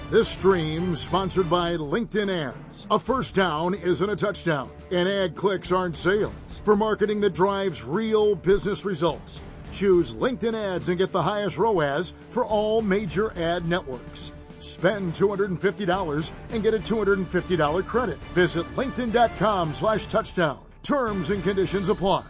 This stream sponsored by LinkedIn Ads. A first down isn't a touchdown, and ad clicks aren't sales. For marketing that drives real business results, choose LinkedIn Ads and get the highest ROAS for all major ad networks. Spend $250 and get a $250 credit. Visit linkedin.com/touchdown. Terms and conditions apply.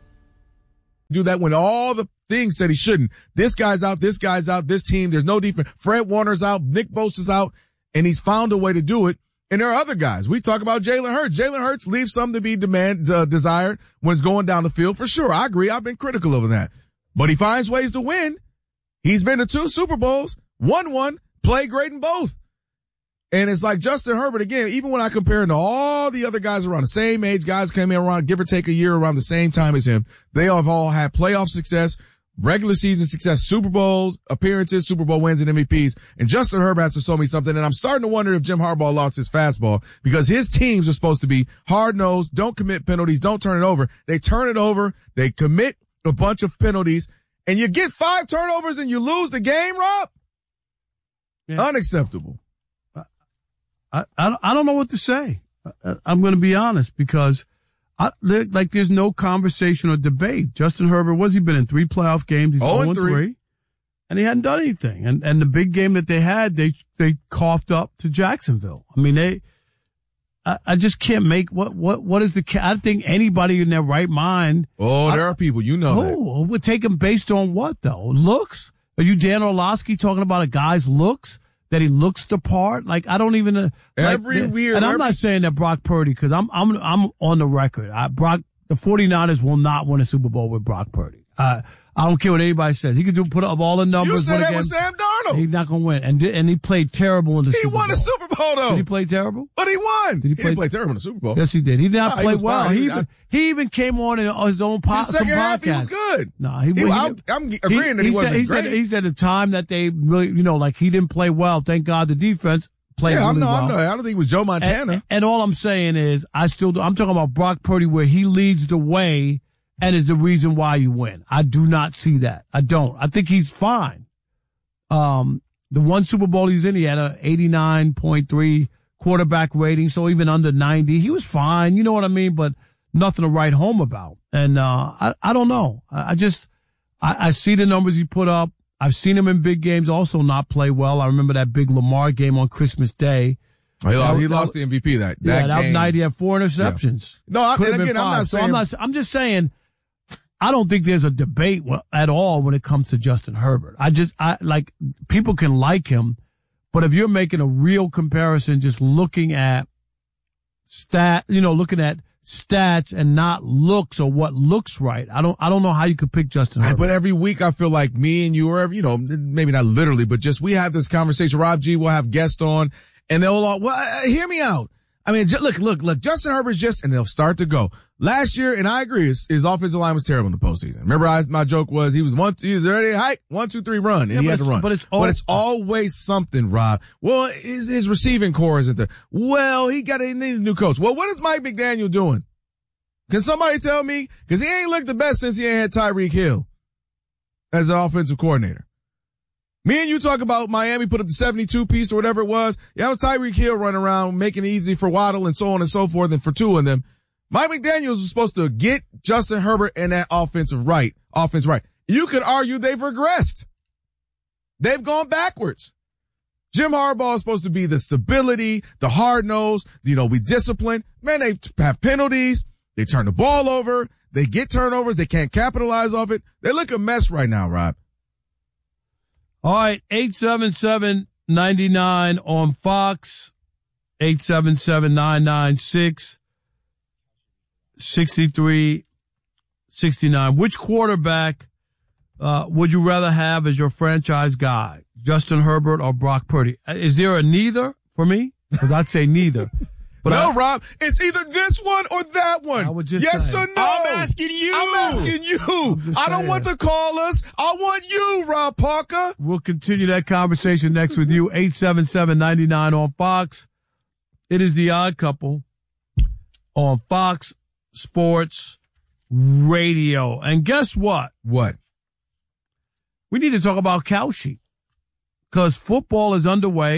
Do that when all the things said he shouldn't. This guy's out, this team, there's no defense. Fred Warner's out, Nick Bosa's out, and he's found a way to do it. And there are other guys. We talk about Jalen Hurts. Jalen Hurts leaves something to be desired when it's going down the field. For sure, I agree. I've been critical of that. But he finds ways to win. He's been to 2 Super Bowls, won one, played great in both. And it's like Justin Herbert, again, even when I compare him to all the other guys around the same age, guys came in around, give or take a year around the same time as him, they have all had playoff success, regular season success, Super Bowls, appearances, Super Bowl wins, and MVPs. And Justin Herbert has to show me something. And I'm starting to wonder if Jim Harbaugh lost his fastball because his teams are supposed to be hard-nosed, don't commit penalties, don't turn it over. They turn it over, they commit a bunch of penalties, and you get 5 turnovers and you lose the game, Rob? Yeah. Unacceptable. I don't know what to say. I'm going to be honest because there's no conversation or debate. Justin Herbert, what's he been in 3 playoff games? He's 0-3. And he hadn't done anything. And the big game that they had, they coughed up to Jacksonville. I mean, I just can't make what is I think anybody in their right mind. Oh, there are people, that. Would take him based on what though? Looks? Are you Dan Orlovsky talking about a guy's looks? That he looks the part? Like, I don't even, and I'm not saying that Brock Purdy, cause I'm on the record. The 49ers will not win a Super Bowl with Brock Purdy. I don't care what anybody says. He could put up all the numbers. You said that with Sam Darnold. He's not gonna win. And he played terrible in the Super Bowl. He won a Super Bowl though. Did he play terrible? But he won. He didn't play terrible in the Super Bowl. Yes, he did. He did not play well. He even came on in his own podcast. The second half, he was good. No, I'm agreeing that he wasn't great. He said the time that they really, like he didn't play well. Thank God the defense played really well. I don't think it was Joe Montana. And all I'm saying is, I'm talking about Brock Purdy where he leads the way and is the reason why you win. I do not see that. I don't. I think he's fine. The one Super Bowl he's in, he had a 89.3 quarterback rating, so even under 90, he was fine. You know what I mean? But nothing to write home about. And, I don't know. I see the numbers he put up. I've seen him in big games also not play well. I remember that big Lamar game on Christmas Day. He lost the MVP that game. Night he had 4 interceptions. Yeah. No, and again, I'm not saying. I'm just saying, I don't think there's a debate at all when it comes to Justin Herbert. People can like him, but if you're making a real comparison, just looking at looking at stats and not looks or what looks right, I don't know how you could pick Justin Herbert. But every week I feel like me and you, or maybe not literally, but just we have this conversation. Rob G will have guests on, and they'll all hear me out. I mean, look, Justin Herbert's and they'll start to go. Last year, and I agree, his offensive line was terrible in the postseason. Remember, my joke was he was already hike, 1, 2, 3 run, and he had to run. But it's always something, Rob. Well, his receiving core isn't there. Well, he needs a new coach. Well, what is Mike McDaniel doing? Can somebody tell me? Cause he ain't looked the best since he ain't had Tyreek Hill as an offensive coordinator. Me and you talk about Miami put up the 72 piece or whatever it was. You have Tyreek Hill running around making it easy for Waddle and so on and so forth and for 2 of them. Mike McDaniels was supposed to get Justin Herbert and that offense right. You could argue they've regressed. They've gone backwards. Jim Harbaugh is supposed to be the stability, the hard nose, we discipline. Man, they have penalties. They turn the ball over. They get turnovers. They can't capitalize off it. They look a mess right now, Rob. All right, 877-99 on Fox, 877-996-6369. Which quarterback would you rather have as your franchise guy, Justin Herbert or Brock Purdy? Is there a neither for me? Because I'd say neither. But no, Rob, it's either this one or that one. I would just yes say. or no? I'm asking you. I don't want the callers. I want you, Rob Parker. We'll continue that conversation next with you. 877-99 on Fox. It is The Odd Couple on Fox Sports Radio. And guess what? What? We need to talk about Kalshi because football is underway.